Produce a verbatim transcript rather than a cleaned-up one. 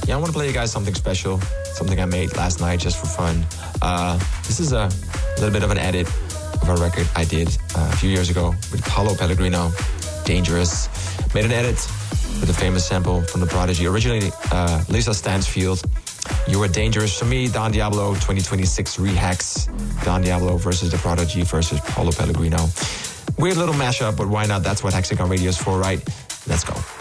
yeah, I want to play you guys something special, something I made last night just for fun. Uh, this is a little bit of an edit of a record I did uh, a few years ago with Paolo Pellegrino, Dangerous. Made an edit with a famous sample from The Prodigy. Originally, uh, Lisa Stansfield, You Were Dangerous. For me, Don Diablo twenty twenty-six Rehex. Don Diablo versus The Prodigy versus Paolo Pellegrino. Weird little mashup, but why not? That's what Hexagon Radio is for, right? Let's go.